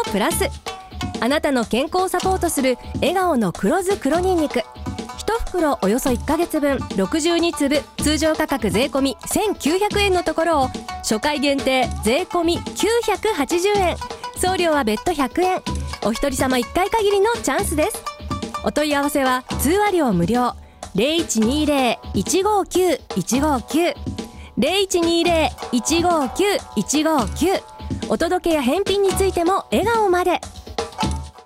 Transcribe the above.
プラス。あなたの健康をサポートする笑顔の黒酢黒にんにく。1袋およそ1ヶ月分62粒、通常価格税込1900円のところを初回限定税込980円、送料は別途100円。お一人様1回限りのチャンスです。お問い合わせは通話料無料、0120-159-159 0120-159-159。お届けや返品についても笑顔まで。